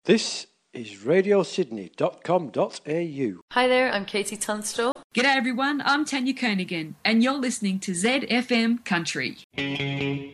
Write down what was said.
This is radiosydney.com.au. Hi there, I'm Katie Tunstall. G'day everyone, I'm Tanya Kernaghan and you're listening to ZFM Country.